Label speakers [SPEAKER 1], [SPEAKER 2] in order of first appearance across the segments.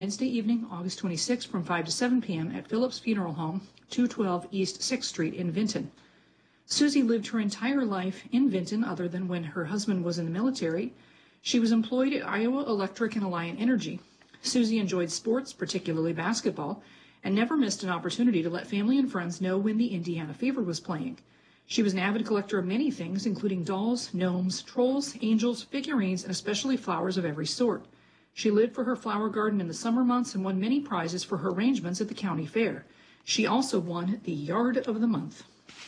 [SPEAKER 1] Wednesday evening, August 26, from 5 to 7 p.m. at Phillips Funeral Home, 212 East 6th Street in Vinton. Susie lived her entire life in Vinton other than when her husband was in the military. She was employed at Iowa Electric and Alliant Energy. Susie enjoyed sports, particularly basketball, and never missed an opportunity to let family and friends know when the Indiana Fever was playing. She was an avid collector of many things, including dolls, gnomes, trolls, angels, figurines, and especially flowers of every sort. She lived for her flower garden in the summer months and won many prizes for her arrangements at the county fair. She also won the Yard of the Month.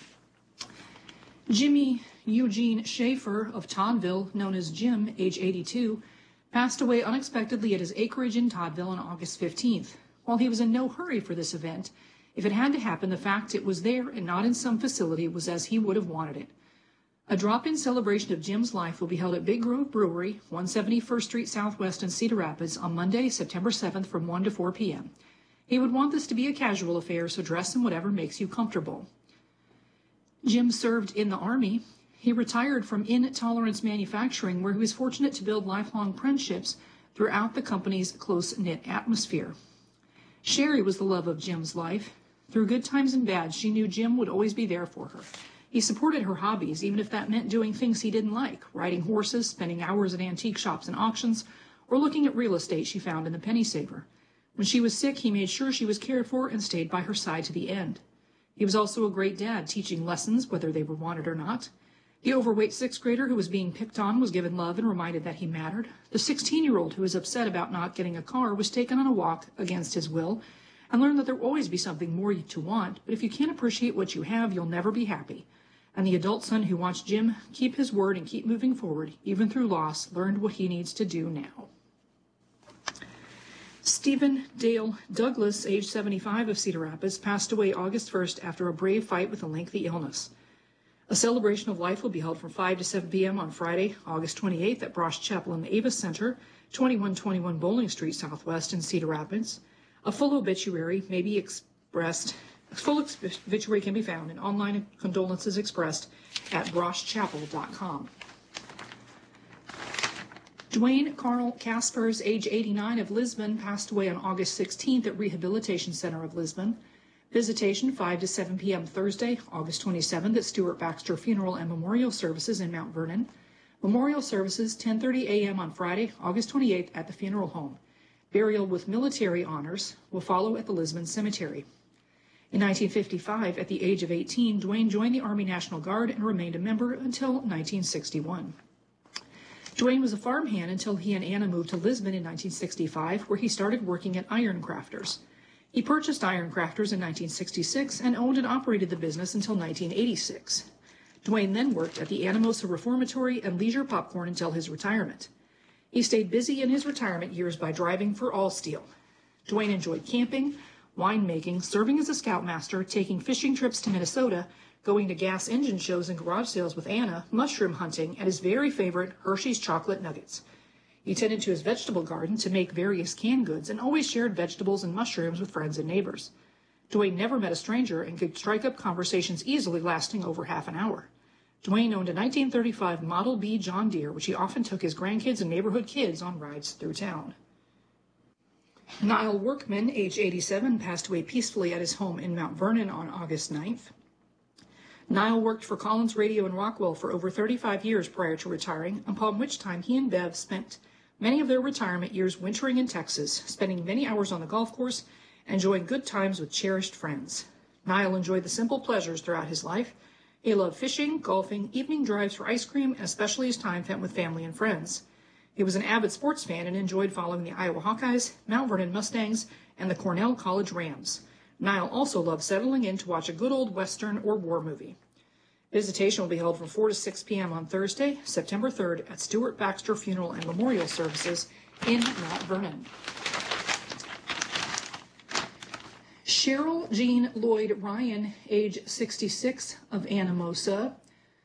[SPEAKER 1] Jimmy Eugene Schaefer of Toddville, known as Jim, age 82, passed away unexpectedly at his acreage in Toddville on August 15th. While he was in no hurry for this event, if it had to happen, the fact it was there and not in some facility was as he would have wanted it. A drop-in celebration of Jim's life will be held at Big Grove Brewery, 171st Street Southwest in Cedar Rapids on Monday, September 7th from 1 to 4 p.m. He would want this to be a casual affair, so dress in whatever makes you comfortable. Jim served in the Army. He retired from Intolerance Manufacturing, where he was fortunate to build lifelong friendships throughout the company's close-knit atmosphere. Sherry was the love of Jim's life. Through good times and bad, she knew Jim would always be there for her. He supported her hobbies, even if that meant doing things he didn't like, riding horses, spending hours at antique shops and auctions, or looking at real estate she found in the penny saver. When she was sick, he made sure she was cared for and stayed by her side to the end. He was also a great dad, teaching lessons, whether they were wanted or not. The overweight sixth grader who was being picked on was given love and reminded that he mattered. The 16-year-old who was upset about not getting a car was taken on a walk against his will and learned that there will always be something more to want, but if you can't appreciate what you have, you'll never be happy. And the adult son who watched Jim keep his word and keep moving forward, even through loss, learned what he needs to do now. Stephen Dale Douglas, age 75 of Cedar Rapids, passed away August 1st after a brave fight with a lengthy illness. A celebration of life will be held from 5 to 7 p.m. on Friday, August 28th at Brosh Chapel in the Avis Center, 2121 Bowling Street Southwest in Cedar Rapids. A full obituary may be expressed. Full obituary can be found and online condolences expressed at broshchapel.com. Dwayne Carl Caspers, age 89 of Lisbon, passed away on August 16th at Rehabilitation Center of Lisbon. Visitation 5 to 7 p.m. Thursday, August 27th at Stuart Baxter Funeral and Memorial Services in Mount Vernon. Memorial services 10:30 a.m. on Friday, August 28th at the funeral home. Burial with military honors will follow at the Lisbon Cemetery. In 1955, at the age of 18, Dwayne joined the Army National Guard and remained a member until 1961. Dwayne was a farmhand until he and Anna moved to Lisbon in 1965, where he started working at Iron Crafters. He purchased Iron Crafters in 1966 and owned and operated the business until 1986. Dwayne then worked at the Anamosa Reformatory and Leisure Popcorn until his retirement. He stayed busy in his retirement years by driving for Allsteel. Dwayne enjoyed camping, winemaking, serving as a scoutmaster, taking fishing trips to Minnesota, going to gas engine shows and garage sales with Anna, mushroom hunting, and his very favorite Hershey's chocolate nuggets. He tended to his vegetable garden to make various canned goods and always shared vegetables and mushrooms with friends and neighbors. Dwayne never met a stranger and could strike up conversations easily lasting over half an hour. Dwayne owned a 1935 Model B John Deere, which he often took his grandkids and neighborhood kids on rides through town. Niall Workman, age 87, passed away peacefully at his home in Mount Vernon on August 9th. Niall worked for Collins Radio in Rockwell for over 35 years prior to retiring, upon which time he and Bev spent many of their retirement years wintering in Texas, spending many hours on the golf course, and enjoying good times with cherished friends. Niall enjoyed the simple pleasures throughout his life. He loved fishing, golfing, evening drives for ice cream, and especially his time spent with family and friends. He was an avid sports fan and enjoyed following the Iowa Hawkeyes, Mount Vernon Mustangs, and the Cornell College Rams. Niall also loved settling in to watch a good old Western or war movie. Visitation will be held from 4 to 6 p.m. on Thursday, September 3rd at Stuart Baxter Funeral and Memorial Services in Mount Vernon. Cheryl Jean Lloyd Ryan, age 66 of Anamosa,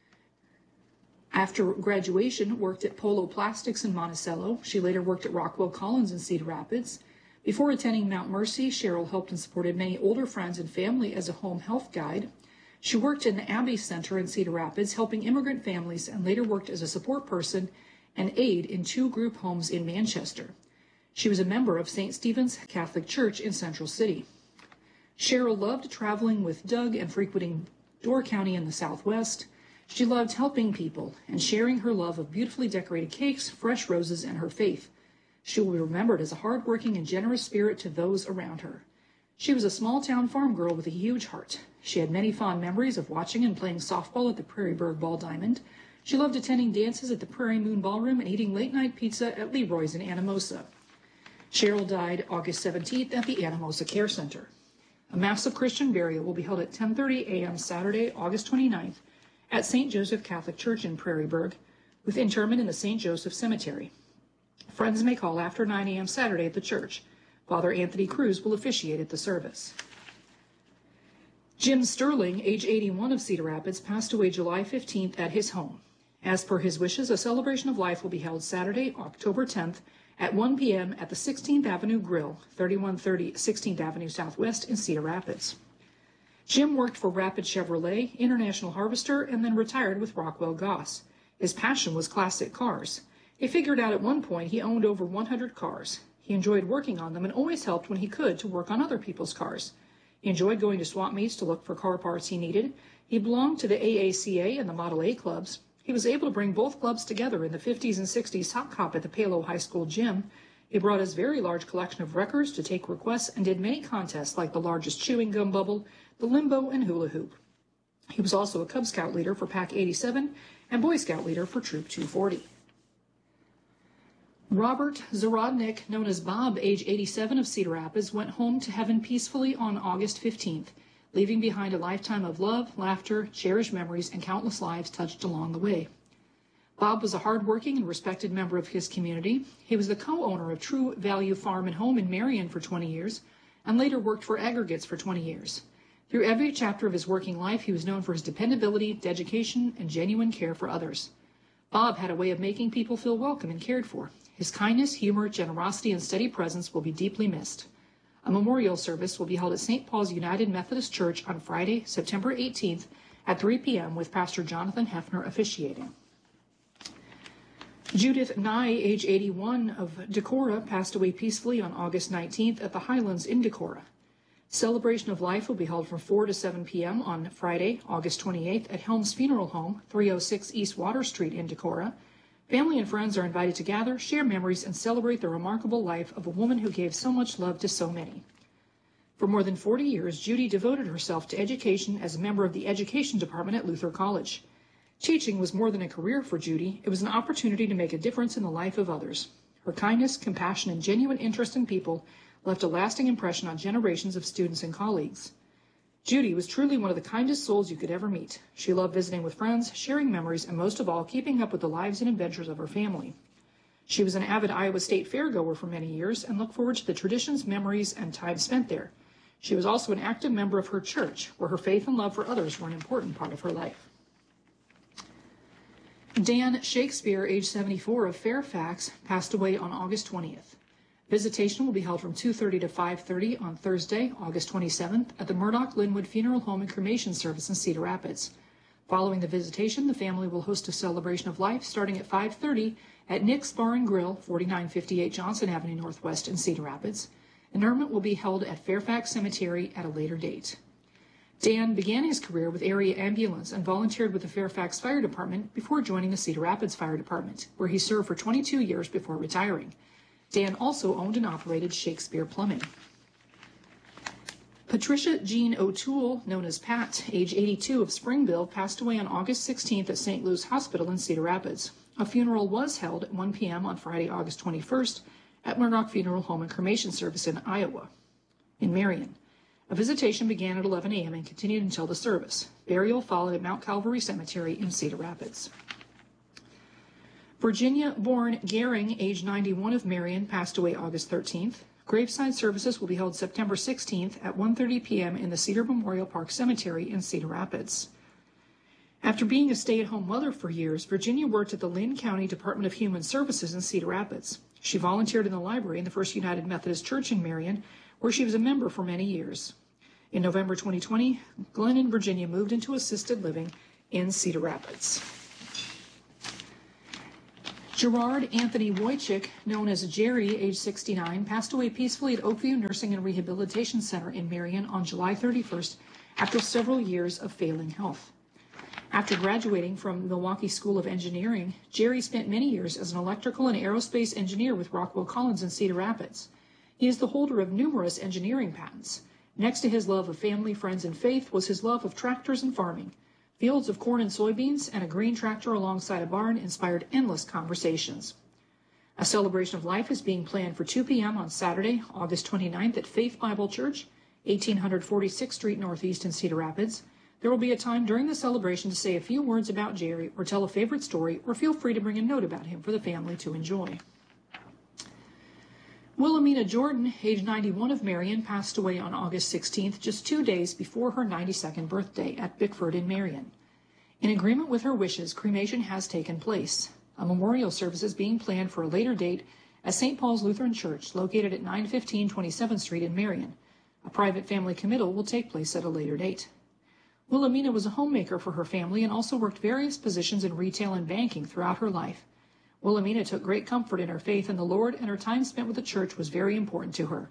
[SPEAKER 1] after graduation worked at Polo Plastics in Monticello. She later worked at Rockwell Collins in Cedar Rapids. Before attending Mount Mercy, Cheryl helped and supported many older friends and family as a home health guide. She worked in the Abbey Center in Cedar Rapids, helping immigrant families, and later worked as a support person and aide in 2 group homes in Manchester. She was a member of St. Stephen's Catholic Church in Central City. Cheryl loved traveling with Doug and frequenting Door County in the Southwest. She loved helping people and sharing her love of beautifully decorated cakes, fresh roses, and her faith. She will be remembered as a hardworking and generous spirit to those around her. She was a small-town farm girl with a huge heart. She had many fond memories of watching and playing softball at the Prairieburg Ball Diamond. She loved attending dances at the Prairie Moon Ballroom and eating late-night pizza at Leroy's in Anamosa. Cheryl died August 17th at the Anamosa Care Center. A massive Christian burial will be held at 10:30 a.m. Saturday, August 29th, at St. Joseph Catholic Church in Prairieburg, with interment in the St. Joseph Cemetery. Friends may call after 9 a.m. Saturday at the church. Father Anthony Cruz will officiate at the service. Jim Sterling, age 81 of Cedar Rapids, passed away July 15th at his home. As per his wishes, a celebration of life will be held Saturday, October 10th at 1 p.m. at the 16th Avenue Grill, 3130 16th Avenue Southwest in Cedar Rapids. Jim worked for Rapid Chevrolet, International Harvester, and then retired with Rockwell Goss. His passion was classic cars. He figured out at one point he owned over 100 cars. He enjoyed working on them and always helped when he could to work on other people's cars. He enjoyed going to swap meets to look for car parts he needed. He belonged to the AACA and the Model A clubs. He was able to bring both clubs together in the 50s and 60s hot cop at the Palo High School gym. He brought his very large collection of records to take requests and did many contests like the largest chewing gum bubble, the limbo, and hula hoop. He was also a Cub Scout leader for Pack 87 and Boy Scout leader for Troop 240. Robert Zarodnik, known as Bob, age 87 of Cedar Rapids, went home to heaven peacefully on August 15th, leaving behind a lifetime of love, laughter, cherished memories, and countless lives touched along the way. Bob was a hardworking and respected member of his community. He was the co-owner of True Value Farm and Home in Marion for 20 years, and later worked for Aggregates for 20 years. Through every chapter of his working life, he was known for his dependability, dedication, and genuine care for others. Bob had a way of making people feel welcome and cared for. His kindness, humor, generosity, and steady presence will be deeply missed. A memorial service will be held at St. Paul's United Methodist Church on Friday, September 18th at 3 p.m. with Pastor Jonathan Hefner officiating. Judith Nye, age 81 of Decorah, passed away peacefully on August 19th at the Highlands in Decorah. Celebration of life will be held from 4 to 7 p.m. on Friday, August 28th at Helms Funeral Home, 306 East Water Street in Decorah. Family and friends are invited to gather, share memories, and celebrate the remarkable life of a woman who gave so much love to so many. For more than 40 years, Judy devoted herself to education as a member of the Education Department at Luther College. Teaching was more than a career for Judy. It was an opportunity to make a difference in the life of others. Her kindness, compassion, and genuine interest in people left a lasting impression on generations of students and colleagues. Judy was truly one of the kindest souls you could ever meet. She loved visiting with friends, sharing memories, and most of all, keeping up with the lives and adventures of her family. She was an avid Iowa State fairgoer for many years and looked forward to the traditions, memories, and time spent there. She was also an active member of her church, where her faith and love for others were an important part of her life. Dan Shakespeare, age 74 of Fairfax, passed away on August 20th. Visitation will be held from 2:30 to 5:30 on Thursday, August 27th, at the Murdoch Linwood Funeral Home and Cremation Service in Cedar Rapids. Following the visitation, the family will host a celebration of life starting at 5:30 at Nick's Bar and Grill, 4958 Johnson Avenue Northwest in Cedar Rapids. Interment will be held at Fairfax Cemetery at a later date. Dan began his career with area ambulance and volunteered with the Fairfax Fire Department before joining the Cedar Rapids Fire Department, where he served for 22 years before retiring. Dan also owned and operated Shakespeare Plumbing. Patricia Jean O'Toole, known as Pat, age 82 of Springville, passed away on August 16th at St. Louis Hospital in Cedar Rapids. A funeral was held at 1 p.m. on Friday, August 21st at Murdoch Funeral Home and Cremation Service in Marion. A visitation began at 11 a.m. and continued until the service. Burial followed at Mount Calvary Cemetery in Cedar Rapids. Virginia-born Gehring, age 91 of Marion, passed away August 13th. Graveside services will be held September 16th at 1:30 p.m. in the Cedar Memorial Park Cemetery in Cedar Rapids. After being a stay-at-home mother for years, Virginia worked at the Lynn County Department of Human Services in Cedar Rapids. She volunteered in the library in the First United Methodist Church in Marion, where she was a member for many years. In November 2020, Glenn and Virginia moved into assisted living in Cedar Rapids. Gerard Anthony Wojcik, known as Jerry, age 69, passed away peacefully at Oakview Nursing and Rehabilitation Center in Marion on July 31st after several years of failing health. After graduating from Milwaukee School of Engineering, Jerry spent many years as an electrical and aerospace engineer with Rockwell Collins in Cedar Rapids. He is the holder of numerous engineering patents. Next to his love of family, friends, and faith was his love of tractors and farming. Fields of corn and soybeans and a green tractor alongside a barn inspired endless conversations. A celebration of life is being planned for 2 p.m. on Saturday, August 29th at Faith Bible Church, 1846th Street Northeast in Cedar Rapids. There will be a time during the celebration to say a few words about Jerry or tell a favorite story, or feel free to bring a note about him for the family to enjoy. Wilhelmina Jordan, age 91 of Marion, passed away on August 16th, just 2 days before her 92nd birthday at Bickford in Marion. In agreement with her wishes, cremation has taken place. A memorial service is being planned for a later date at St. Paul's Lutheran Church, located at 915 27th Street in Marion. A private family committal will take place at a later date. Wilhelmina was a homemaker for her family and also worked various positions in retail and banking throughout her life. Wilhelmina took great comfort in her faith in the Lord, and her time spent with the church was very important to her.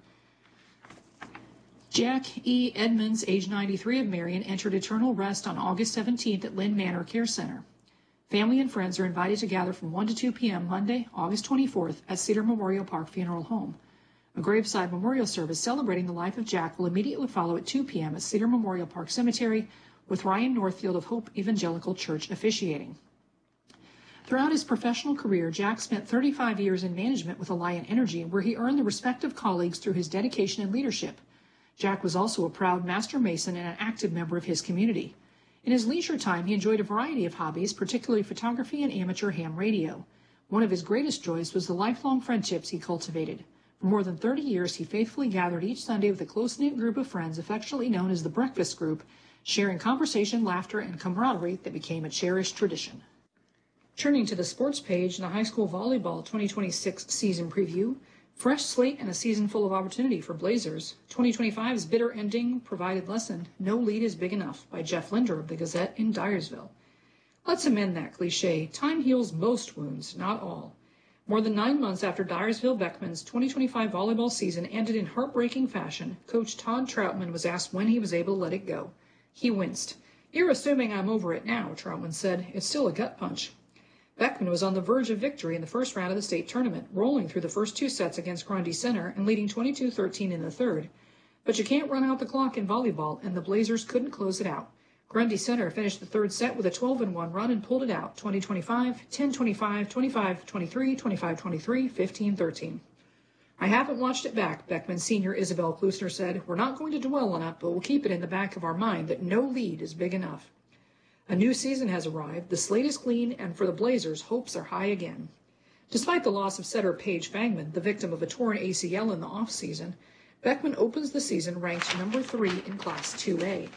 [SPEAKER 1] Jack E. Edmonds, age 93 of Marion, entered eternal rest on August 17th at Lynn Manor Care Center. Family and friends are invited to gather from 1 to 2 p.m. Monday, August 24th at Cedar Memorial Park Funeral Home. A graveside memorial service celebrating the life of Jack will immediately follow at 2 p.m. at Cedar Memorial Park Cemetery, with Ryan Northfield of Hope Evangelical Church officiating. Throughout his professional career, Jack spent 35 years in management with Alliant Energy, where he earned the respect of colleagues through his dedication and leadership. Jack was also a proud master mason and an active member of his community. In his leisure time, he enjoyed a variety of hobbies, particularly photography and amateur ham radio. One of his greatest joys was the lifelong friendships he cultivated. For more than 30 years, he faithfully gathered each Sunday with a close-knit group of friends, affectionately known as the Breakfast Group, sharing conversation, laughter, and camaraderie that became a cherished tradition. Turning to the sports page in the high school volleyball 2026 season preview, fresh slate and a season full of opportunity for Blazers. 2025's bitter ending provided lesson, No Lead is Big Enough, by Jeff Linder of the Gazette in Dyersville. Let's amend that cliche. Time heals most wounds, not all. More than 9 months after Dyersville Beckman's 2025 volleyball season ended in heartbreaking fashion, Coach Todd Troutman was asked when he was able to let it go. He winced. "You're assuming I'm over it now," Troutman said. "It's still a gut punch." Beckman was on the verge of victory in the first round of the state tournament, rolling through the first 2 sets against Grundy Center and leading 22-13 in the third. But you can't run out the clock in volleyball, and the Blazers couldn't close it out. Grundy Center finished the third set with a 12-1 run and pulled it out, 20-25, 10-25, 25-23, 25-23, 15-13. "I haven't watched it back," Beckman senior Isabel Klusner said. "We're not going to dwell on it, but we'll keep it in the back of our mind that no lead is big enough." A new season has arrived, the slate is clean, and for the Blazers, hopes are high again. Despite the loss of setter Paige Fangman, the victim of a torn ACL in the offseason, Beckman opens the season ranked number 3 in Class 2A.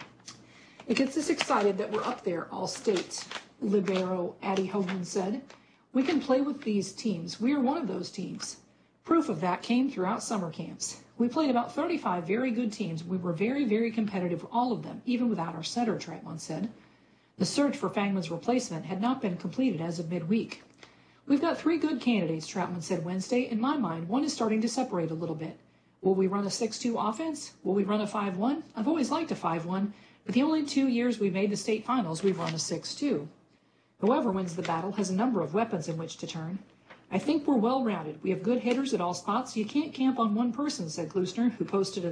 [SPEAKER 1] "It gets us excited that we're up there, all state," libero Addie Hogan said. "We can play with these teams. We are one of those teams." Proof of that came throughout summer camps. "We played about 35 very good teams. We were very, very competitive with all of them, even without our setter," Troutman said. The search for Fangman's replacement had not been completed as of midweek. "We've got 3 good candidates," Troutman said Wednesday. "In my mind, one is starting to separate a little bit. Will we run a 6-2 offense? Will we run a 5-1? I've always liked a 5-1, but the only 2 years we made the state finals, we've run a 6-2. Whoever wins the battle has a number of weapons in which to turn. I think we're well-rounded. We have good hitters at all spots. You can't camp on one person," said Klusner, who posted a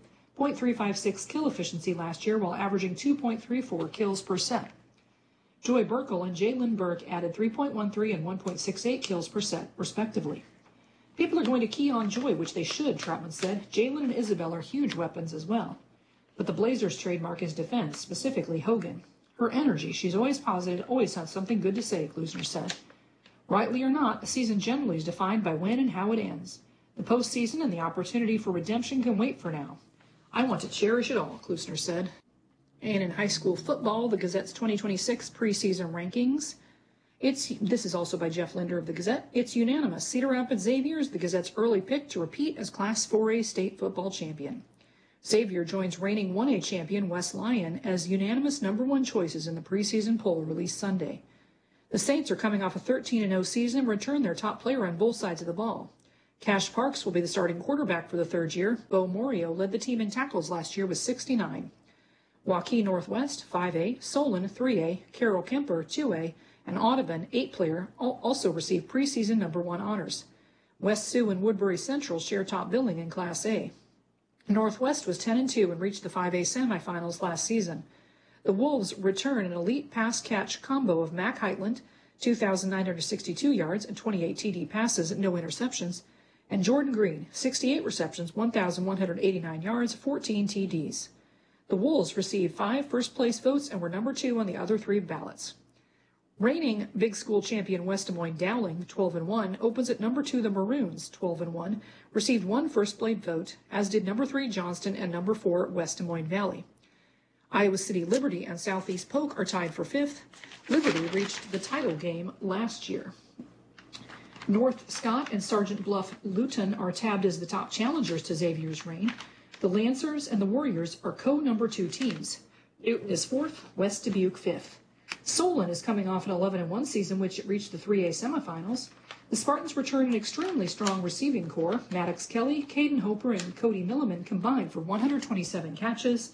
[SPEAKER 1] 3.356 kill efficiency last year while averaging 2.34 kills per set. Joy Burkle and Jalen Burke added 3.13 and 1.68 kills per set, respectively. "People are going to key on Joy, which they should," Troutman said. "Jalen and Isabel are huge weapons as well. But the Blazers' trademark is defense, specifically Hogan. Her energy, she's always positive, always has something good to say," Klusner said. "Rightly or not, a season generally is defined by when and how it ends. The postseason and the opportunity for redemption can wait for now. I want to cherish it all," Klusner said. And in high school football, the Gazette's 2026 preseason rankings. This is also by Jeff Linder of the Gazette. It's unanimous. Cedar Rapids Xavier's the Gazette's early pick to repeat as Class 4A state football champion. Xavier joins reigning 1A champion West Lyon as unanimous number 1 choices in the preseason poll released Sunday. The Saints are coming off a 13-0 season and return their top player on both sides of the ball. Cash Parks will be the starting quarterback for the third year. Bo Morio led the team in tackles last year with 69. Waukee Northwest, 5A, Solon, 3A, Carroll Kemper, 2A, and Audubon, 8-player, also received preseason number 1 honors. West Sioux and Woodbury Central share top billing in Class A. Northwest was 10-2 and reached the 5A semifinals last season. The Wolves return an elite pass-catch combo of Mac Heitland, 2,962 yards and 28 TD passes, no interceptions, and Jordan Green, 68 receptions, 1,189 yards, 14 TDs. The Wolves received 5 first-place votes and were number 2 on the other 3 ballots. Reigning Big School champion West Des Moines Dowling, 12-1, opens at number 2 the Maroons, 12-1, received 1 first-place vote, as did number 3 Johnston and number 4 West Des Moines Valley. Iowa City Liberty and Southeast Polk are tied for 5th. Liberty reached the title game last year. North Scott and Sergeant Bluff Luton are tabbed as the top challengers to Xavier's reign. The Lancers and the Warriors are co-number 2 teams. Newton is 4th, West Dubuque 5th. Solon is coming off an 11-1 season, which it reached the 3A semifinals. The Spartans return an extremely strong receiving corps. Maddox Kelly, Caden Hoper, and Cody Milliman combined for 127 catches,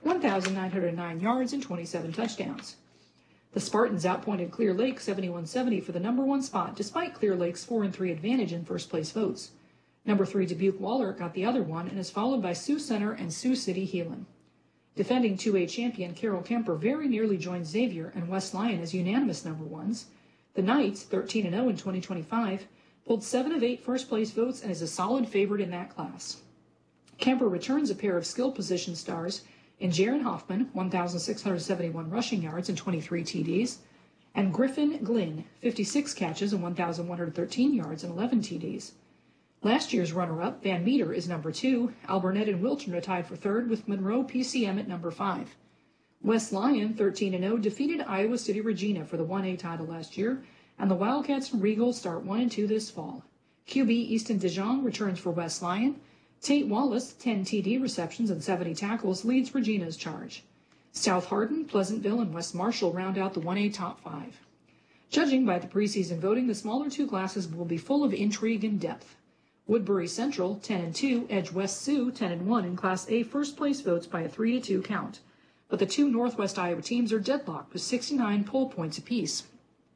[SPEAKER 1] 1,909 yards, and 27 touchdowns. The Spartans outpointed Clear Lake 71-70 for the number 1 spot, despite Clear Lake's 4-3 advantage in first-place votes. Number 3 Dubuque Waller got the other one and is followed by Sioux Center and Sioux City Heelan. Defending 2A champion Carroll Kemper very nearly joined Xavier and West Lyon as unanimous number 1s. The Knights, 13-0 in 2025, pulled 7 of 8 first-place votes and is a solid favorite in that class. Kemper returns a pair of skill position stars in Jaron Hoffman, 1,671 rushing yards and 23 TDs, and Griffin Glynn, 56 catches and 1,113 yards and 11 TDs. Last year's runner-up, Van Meter, is number 2. Alburnett and Wilton are tied for 3rd, with Monroe PCM at number 5. West Lyon, 13-0, defeated Iowa City Regina for the 1A title last year, and the Wildcats and Regals start 1-2 this fall. QB Easton DeJong returns for West Lyon. Tate Wallace, 10 TD receptions and 70 tackles, leads Regina's charge. South Hardin, Pleasantville, and West Marshall round out the 1A top 5. Judging by the preseason voting, the smaller 2 classes will be full of intrigue and depth. Woodbury Central, 10-2, edge West Sioux, 10-1 in Class A first-place votes by a 3-2 count. But the 2 Northwest Iowa teams are deadlocked with 69 poll points apiece.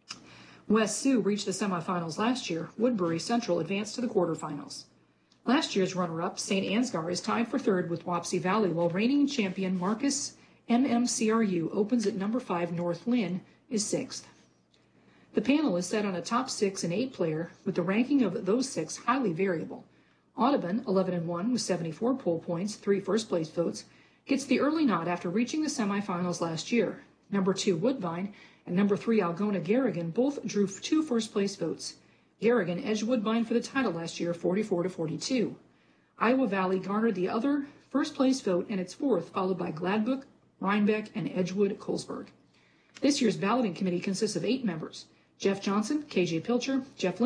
[SPEAKER 1] West Sioux reached the semifinals last year. Woodbury Central advanced to the quarterfinals. Last year's runner-up, St. Ansgar, is tied for 3rd with Wapsie Valley, while reigning champion Marcus MMCRU opens at number 5 North Lynn is 6th. The panel is set on a top 6 and 8-player, with the ranking of those 6 highly variable. Audubon, 11-1 with 74 poll points, 3 first-place votes, gets the early nod after reaching the semifinals last year. Number 2 Woodbine and number 3 Algona Garrigan both drew 2 first-place votes. Garrigan edged Woodbine for the title last year, 44-42. Iowa Valley garnered the other first-place vote and its 4th, followed by Gladbrook, Rhinebeck, and Edgewood-Colesburg. This year's balloting committee consists of 8 members: Jeff Johnson, KJ Pilcher, Jeff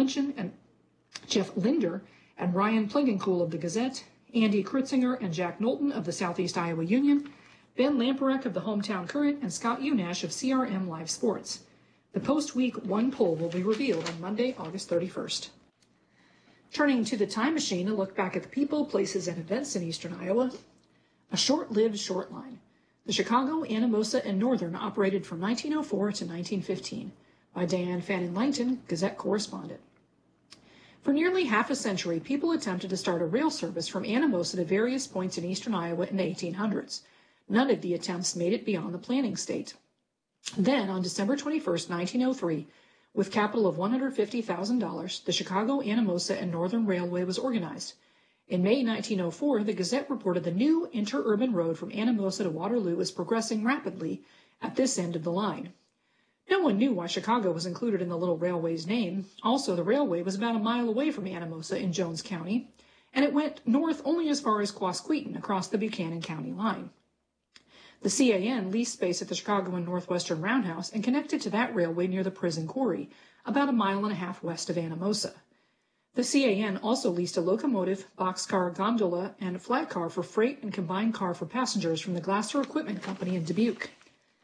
[SPEAKER 1] Linder, and Ryan Plegencool of the Gazette, Andy Kritzinger and Jack Knowlton of the Southeast Iowa Union, Ben Lamparek of the Hometown Current, and Scott Unash of CRM Live Sports. The post-week 1 poll will be revealed on Monday, August 31st. Turning to the time machine, a look back at the people, places, and events in eastern Iowa. A short-lived short line. The Chicago, Anamosa, and Northern operated from 1904 to 1915. By Diane Fannin Langton, Gazette correspondent. For nearly half a century, people attempted to start a rail service from Anamosa to various points in eastern Iowa in the 1800s. None of the attempts made it beyond the planning state. Then, on December 21, 1903, with capital of $150,000, the Chicago, Anamosa, and Northern Railway was organized. In May 1904, the Gazette reported the new interurban road from Anamosa to Waterloo is progressing rapidly at this end of the line. No one knew why Chicago was included in the little railway's name. Also, the railway was about a mile away from Anamosa in Jones County, and it went north only as far as Quasqueton across the Buchanan County line. The CAN leased space at the Chicago and Northwestern Roundhouse and connected to that railway near the prison quarry, about 1.5 miles west of Anamosa. The CAN also leased a locomotive, boxcar, gondola, and flat car for freight and combined car for passengers from the Glasser Equipment Company in Dubuque.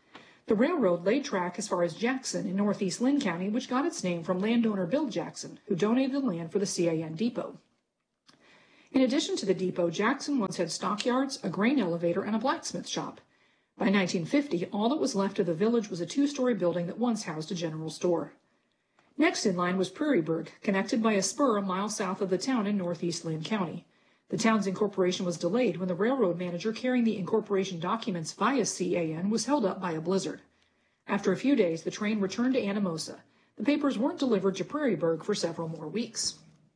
[SPEAKER 1] The railroad laid track as far as Jackson in northeast Lynn County, which got its name from landowner Bill Jackson, who donated the land for the CAN depot. In addition to the depot, Jackson once had stockyards, a grain elevator, and a blacksmith shop. By 1950, all that was left of the village was a two-story building that once housed a general store. Next in line was Prairieburg, connected by a spur a mile south of the town in northeast Lynn County. The town's incorporation was delayed when the railroad manager carrying the incorporation documents via CAN was held up by a blizzard. After a few days, the train returned to Anamosa. The papers weren't delivered to Prairieburg for several more weeks.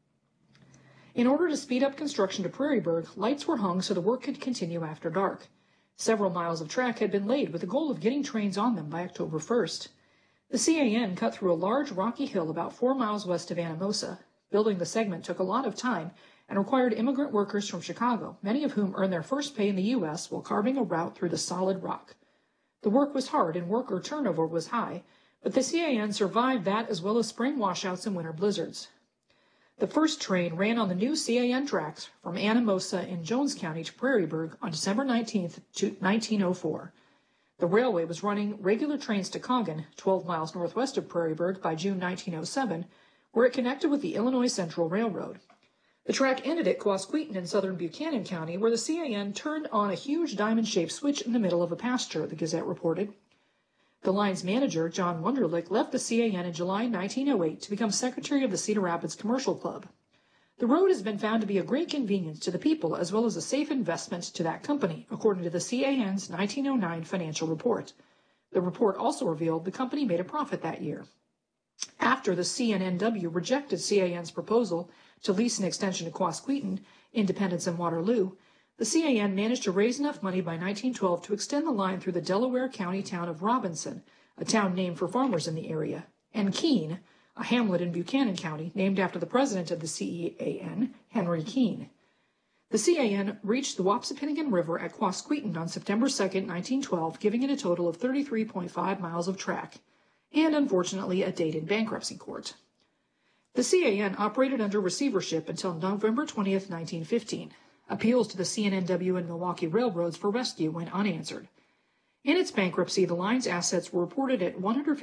[SPEAKER 1] In order to speed up construction to Prairieburg, lights were hung so the work could continue after dark. Several miles of track had been laid with the goal of getting trains on them by October 1st. The CAN cut through a large rocky hill about 4 miles west of Anamosa. Building the segment took a lot of time and required immigrant workers from Chicago, many of whom earned their first pay in the U.S. while carving a route through the solid rock. The work was hard and worker turnover was high, but the CAN survived that as well as spring washouts and winter blizzards. The first train ran on the new CAN tracks from Anamosa in Jones County to Prairieburg on December 19, 1904. The railway was running regular trains to Coggan, 12 miles northwest of Prairieburg, by June 1907, where it connected with the Illinois Central Railroad. The track ended at Quasqueton in southern Buchanan County, where the CAN turned on a huge diamond-shaped switch in the middle of a pasture, the Gazette reported. The line's manager, John Wunderlich, left the CAN in July 1908 to become secretary of the Cedar Rapids Commercial Club. The road has been found to be a great convenience to the people as well as a safe investment to that company, according to the CAN's 1909 financial report. The report also revealed the company made a profit that year. After the CNNW rejected CAN's proposal to lease an extension to Quasqueton, Independence, and Waterloo, the CAN managed to raise enough money by 1912 to extend the line through the Delaware County town of Robinson, a town named for farmers in the area, and Keene, a hamlet in Buchanan County named after the president of the CAN, Henry Keene. The CAN reached the Wapsipinicon River at Quasqueton on September 2, 1912, giving it a total of 33.5 miles of track, and unfortunately a date in bankruptcy court. The CAN operated under receivership until November 20, 1915. Appeals to the CNNW and Milwaukee Railroads for rescue went unanswered. In its bankruptcy, the line's assets were reported at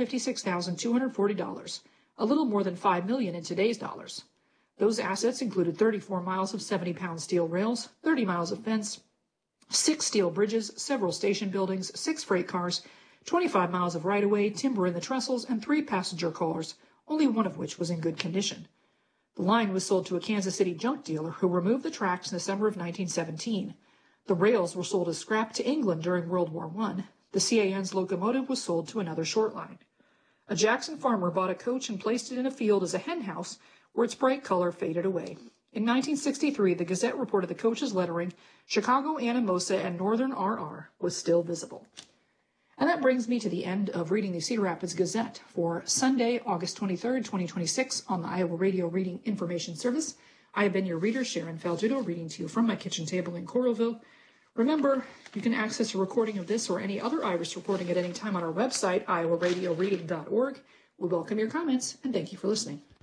[SPEAKER 1] $156,240, a little more than $5 million in today's dollars. Those assets included 34 miles of 70-pound steel rails, 30 miles of fence, 6 steel bridges, several station buildings, 6 freight cars, 25 miles of right-of-way, timber in the trestles, and 3 passenger cars, only one of which was in good condition. The line was sold to a Kansas City junk dealer who removed the tracks in the summer of 1917. The rails were sold as scrap to England during World War I. The CAN's locomotive was sold to another short line. A Jackson farmer bought a coach and placed it in a field as a hen house where its bright color faded away. In 1963, the Gazette reported the coach's lettering, Chicago, Anamosa, and Northern RR, was still visible. And that brings me to the end of reading the Cedar Rapids Gazette for Sunday, August 23rd, 2026 on the Iowa Radio Reading Information Service. I have been your reader, Sharon Faldudo, reading to you from my kitchen table in Coralville. Remember, you can access a recording of this or any other Iris recording at any time on our website, iowaradioreading.org. We welcome your comments, and thank you for listening.